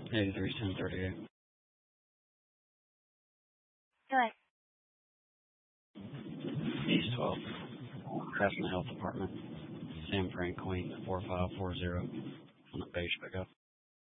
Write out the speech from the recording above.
831038. Go ahead. East 12. Passing the Health Department. Sam Frank Queen 4540 on the beige pickup.